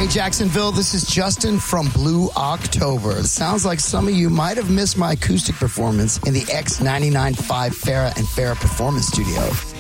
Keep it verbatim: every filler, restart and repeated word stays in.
Hey, Jacksonville, this is Justin from Blue October. It sounds like some of you might have missed my acoustic performance in the X ninety-nine point five Farrah and Farrah Performance Studio.